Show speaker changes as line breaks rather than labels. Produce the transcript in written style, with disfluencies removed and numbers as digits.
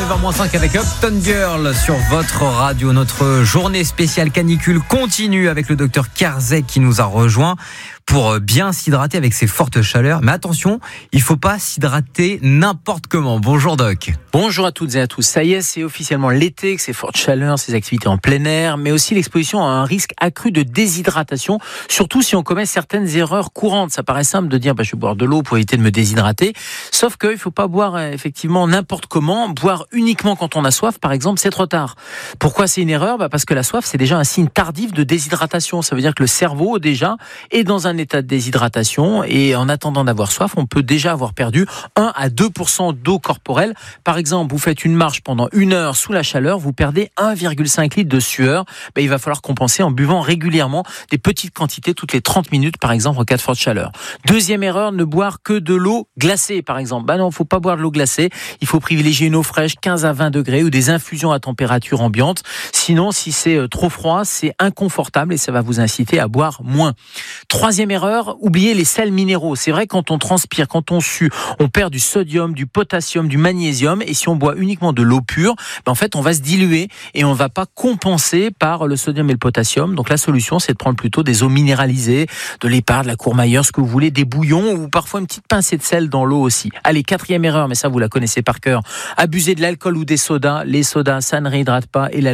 9h-5 avec Upton Girl sur votre radio. Notre journée spéciale canicule continue avec le docteur Karzek qui nous a rejoint pour bien s'hydrater avec ces fortes chaleurs. Mais attention, il ne faut pas s'hydrater n'importe comment. Bonjour Doc.
Bonjour à toutes et à tous. Ça y est, c'est officiellement l'été, avec ces fortes chaleurs, ces activités en plein air, mais aussi l'exposition à un risque accru de déshydratation, surtout si on commet certaines erreurs courantes. Ça paraît simple de dire je vais boire de l'eau pour éviter de me déshydrater, sauf qu'il ne faut pas boire effectivement n'importe comment. Boire uniquement quand on a soif, par exemple, c'est trop tard. Pourquoi c'est une erreur ? Parce que la soif, c'est déjà un signe tardif de déshydratation. Ça veut dire que le cerveau, déjà, est dans un état de déshydratation et en attendant d'avoir soif, on peut déjà avoir perdu 1 à 2% d'eau corporelle. Par exemple, vous faites une marche pendant 1 heure sous la chaleur, vous perdez 1,5 litre de sueur. Il va falloir compenser en buvant régulièrement des petites quantités toutes les 30 minutes, par exemple, en cas de forte chaleur. Deuxième erreur, ne boire que de l'eau glacée, par exemple. Non, il ne faut pas boire de l'eau glacée. Il faut privilégier une eau fraîche, 15 à 20 degrés ou des infusions à température ambiante. Sinon, si c'est trop froid, c'est inconfortable et ça va vous inciter à boire moins. Troisième erreur, oubliez les sels minéraux. C'est vrai, quand on transpire, quand on sue, on perd du sodium, du potassium, du magnésium. Et si on boit uniquement de l'eau pure, en fait, on va se diluer et on ne va pas compenser par le sodium et le potassium. Donc la solution, c'est de prendre plutôt des eaux minéralisées, de l'Épar, de la Courmayeur, ce que vous voulez, des bouillons ou parfois une petite pincée de sel dans l'eau aussi. Allez, quatrième erreur, mais ça, vous la connaissez par cœur. Abuser de l'alcool ou des sodas. Les sodas, ça ne réhydrate pas et l'alcool